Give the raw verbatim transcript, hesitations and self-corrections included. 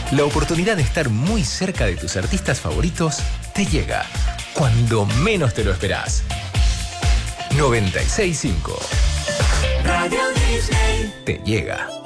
La oportunidad de estar muy cerca de tus artistas favoritos te llega cuando menos te lo esperás. noventa y seis punto cinco. Radio Disney te llega.